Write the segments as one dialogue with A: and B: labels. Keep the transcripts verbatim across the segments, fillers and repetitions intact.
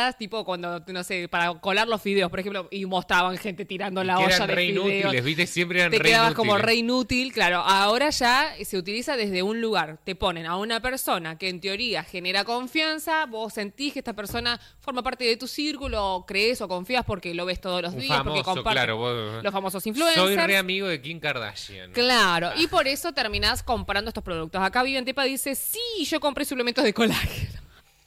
A: usadas tipo cuando, no sé, para colar los fideos, por ejemplo, y mostraban gente tirando la
B: que
A: olla
B: eran
A: de
B: re
A: fideos.
B: inútiles, ¿viste? Siempre eran
A: Te
B: re
A: quedabas
B: inútiles.
A: como re inútil, claro. Ahora ya se utiliza desde un lugar. Te ponen a una persona que en teoría genera confianza, vos sentís que esta persona forma parte de tu círculo, crees o confías porque lo ves todos los
B: Un
A: días,
B: famoso,
A: porque comparte
B: claro, vos-
A: los famosos influencers.
B: Soy re amigo de Kim Kardashian.
A: Claro, y por eso terminás comprando estos productos. Acá Vivian Tepa dice, sí, yo compré suplementos de colágeno.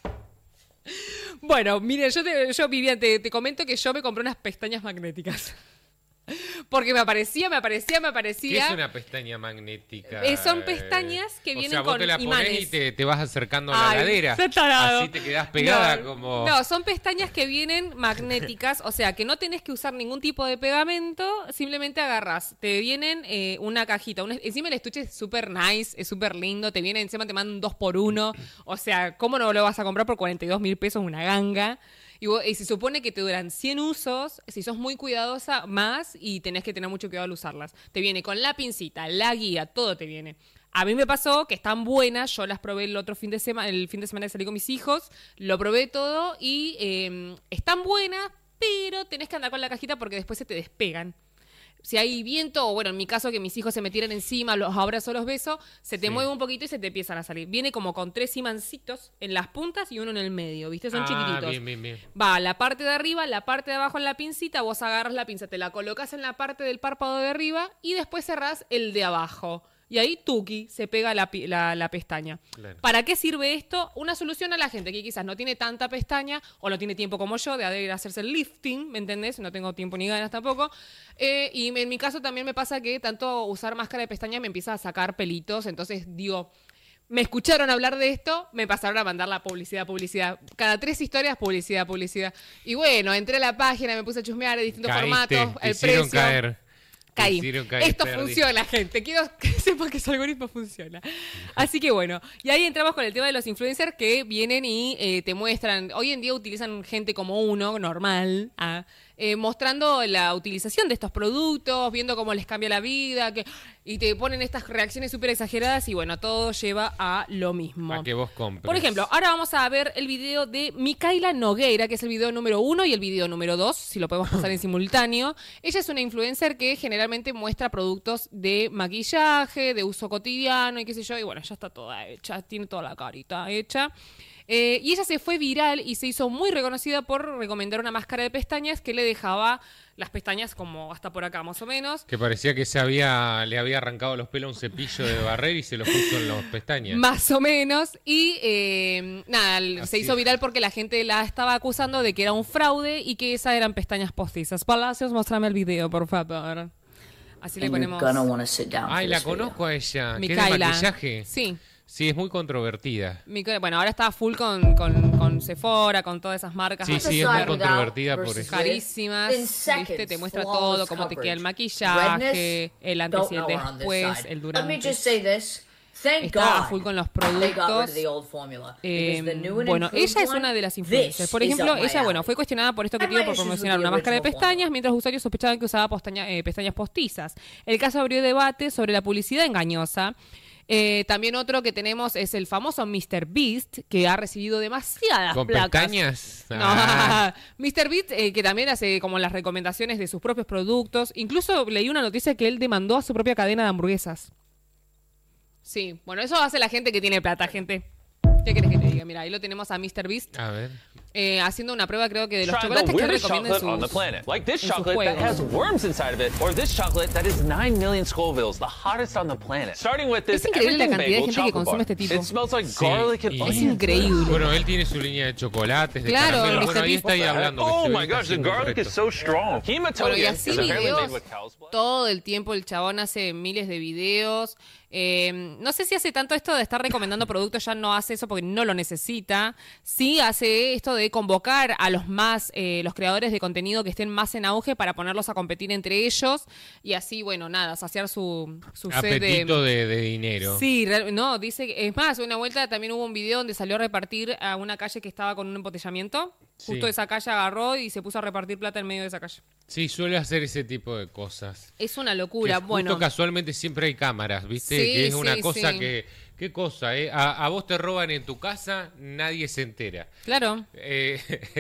A: Bueno, mire, yo, te, yo Vivian, te, te comento que yo me compré unas pestañas magnéticas. Porque me aparecía, me aparecía, me
B: ¿Qué
A: aparecía.
B: es una pestaña magnética?
A: Eh, son pestañas que
B: o
A: vienen
B: sea, vos
A: con
B: te la pones
A: imanes.
B: y te, te vas acercando a la
A: Ay,
B: ladera.
A: qué tarado.
B: Así te quedás pegada
A: No,
B: como...
A: No, son pestañas que vienen magnéticas, o sea, que no tenés que usar ningún tipo de pegamento, simplemente agarrás. Te vienen eh, una cajita, un, encima el estuche es súper nice, es súper lindo, te viene encima, te mandan un dos por uno, o sea, ¿cómo no lo vas a comprar por cuarenta y dos mil pesos una ganga? Y, vos, y se supone que te duran cien usos, si sos muy cuidadosa, más, y tenés que tener mucho cuidado al usarlas. Te viene con la pincita, la guía, todo te viene. A mí me pasó que están buenas, yo las probé el otro fin de semana, el fin de semana que salí con mis hijos, lo probé todo y eh, están buenas, pero tenés que andar con la cajita porque después se te despegan. Si hay viento, o bueno, en mi caso que mis hijos se me tiran encima, los abrazo, los besos, se te
B: Sí.
A: mueve un poquito y se te empiezan a salir. Viene como con tres imancitos en las puntas y uno en el medio, ¿viste? Son
B: ah,
A: chiquititos.
B: bien, bien, bien.
A: Va la parte de arriba, la parte de abajo en la pincita, vos agarras la pinza, te la colocas en la parte del párpado de arriba y después cerrás el de abajo. Y ahí, tuki, se pega la, pi- la, la pestaña.
B: Claro.
A: ¿Para qué sirve esto? Una solución a la gente que quizás no tiene tanta pestaña o no tiene tiempo como yo de haber- hacerse el lifting, ¿me entendés? No tengo tiempo ni ganas tampoco. Eh, y en mi caso también me pasa que tanto usar máscara de pestaña me empieza a sacar pelitos. Entonces digo, me escucharon hablar de esto, me pasaron a mandar la publicidad, publicidad. Cada tres historias, publicidad, publicidad. Y bueno, entré a la página, me puse a chusmear de distintos
B: Caíste,
A: formatos,
B: te
A: el
B: hicieron
A: precio.
B: caer. Te
A: Caí.
B: hicieron caer,
A: Esto
B: perdí.
A: funciona, gente. Quiero que sepan que ese algoritmo funciona. Así que bueno, y ahí entramos con el tema de los influencers que vienen y eh, te muestran. Hoy en día utilizan gente como uno, normal, ah, eh, mostrando la utilización de estos productos, viendo cómo les cambia la vida, que, y te ponen estas reacciones súper exageradas y bueno, todo lleva a lo mismo.
B: Para que vos compres.
A: Por ejemplo, ahora vamos a ver el video de Micaela Nogueira, que es el video número uno y el video número dos, si lo podemos pasar en simultáneo. Ella es una influencer que generalmente muestra productos de maquillaje, de uso cotidiano y qué sé yo, y bueno, ya está toda hecha, tiene toda la carita hecha. Eh, y ella se fue viral y se hizo muy reconocida por recomendar una máscara de pestañas que le dejaba las pestañas como hasta por acá, más o menos.
B: Que parecía que se había, le había arrancado los pelos a un cepillo de barrer y se los puso en las pestañas.
A: Más o menos. Y eh, nada,
B: Así
A: se hizo
B: es.
A: viral porque la gente la estaba acusando de que era un fraude y que esas eran pestañas postizas. Palacios, mostrame el video, por favor. Así le
C: And you're
A: ponemos.
C: gonna want to sit down
B: Ay,
C: for
B: la
C: this video.
B: conozco a ella. ¿Qué es de
A: Micaela.
B: maquillaje?
A: Sí.
B: Sí, es muy controvertida.
A: Mica- Bueno, ahora está full con, con, con Sephora, con todas esas marcas.
B: Sí,
A: así
B: sí, es
C: Side
B: muy
C: without
B: controvertida por
C: versus
B: eso.
C: with.
A: carísimas,
C: In seconds,
A: ¿viste? Te muestra
C: flawless
A: todo, cómo te queda el
C: coverage.
A: maquillaje,
C: Redness,
A: el antes y el
C: don't know her on this
A: después,
C: side.
A: el
C: Let
A: durante.
C: me just say this. Thank
A: Está a
C: God
A: full con los
C: they got rid of
A: productos.
C: the old formula.
A: Eh,
C: Because the new and
A: bueno,
C: improved
A: ella es
C: one,
A: una de las
C: this
A: influencers. Por
C: is
A: ejemplo,
C: up my
A: ella, bueno,
C: alley.
A: fue cuestionada por esto que
C: Had
A: dio
C: my
A: por
C: issues with
A: promocionar
C: the
A: una máscara de
C: original
A: pestañas,
C: formula.
A: mientras los usuarios sospechaban que usaba postaña- eh, pestañas postizas. El caso abrió debate sobre la publicidad engañosa. Eh, también otro que tenemos es el famoso míster Beast, que ha recibido demasiadas
B: ¿Con
A: placas.
B: pestañas?
A: No,
B: Ah.
A: míster Beast, eh, que también hace como las recomendaciones de sus propios productos. Incluso leí una noticia que él demandó a su propia cadena de hamburguesas. Sí, bueno, eso hace la gente que tiene plata, gente. ¿Qué querés que te diga? Mira, ahí lo tenemos a míster Beast
B: A ver.
A: eh, haciendo una prueba, creo que de los
D: Try the
A: chocolates que él
D: weirdest
A: recomienda en
D: chocolate on the
A: sus,
D: planet. Like this
A: en sus
D: chocolate that
A: juegos.
D: has worms inside of it, or this chocolate that is nine million Scovilles, the hottest on the planet. Starting with this
A: Es increíble la
D: everything
A: cantidad de
D: bagel
A: gente que
D: chocolate
A: consume
D: bar.
A: este tipo.
D: It smells like
B: Sí,
D: garlic and
B: y-
A: Es
D: onions.
A: increíble.
B: Bueno, él tiene su línea de chocolates, de
A: Claro,
B: caramelos.
A: míster
B: Bueno, ahí
A: Beast.
B: está ahí hablando. que
D: Oh
B: se ve
D: my
B: que está
D: gosh, the
B: haciendo un
D: garlic is
B: reto.
D: so strong.
A: Bueno, y
D: Hematogen
A: así
D: is apparently
A: videos,
D: made with cow's blood.
A: todo el tiempo el chabón hace miles de videos. Eh, no sé si hace tanto esto de estar recomendando productos, ya no hace eso porque no lo necesita. Sí hace esto de convocar a los más, eh, los creadores de contenido que estén más en auge para ponerlos a competir entre ellos y así, bueno, nada, saciar su, su sed de...
B: Apetito de, de dinero.
A: Sí, real- no, dice que, es más, una vuelta también hubo un video donde salió a repartir a una calle que estaba con un embotellamiento. Justo
B: Sí.
A: esa calle agarró y se puso a repartir plata en medio de esa calle.
B: Sí, suele hacer ese tipo de cosas.
A: Es una
B: Que
A: locura,
B: justo
A: bueno.
B: casualmente siempre hay cámaras, ¿viste?
A: Sí,
B: que es una
A: sí,
B: cosa
A: sí.
B: que... ¿Qué cosa, eh? A, a vos te roban en tu casa, nadie se entera.
A: Claro.
B: Eh,